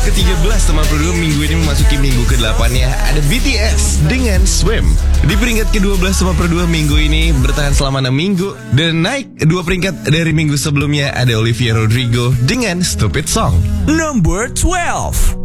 peringkat ke-13 teman produk minggu ini memasuki minggu ke-8 ya. Ada BTS dengan Swim. Di peringkat ke-12 teman produk minggu ini bertahan selama 6 minggu. Dan naik 2 peringkat dari minggu sebelumnya ada Olivia Rodrigo dengan Stupid Song. Number 12.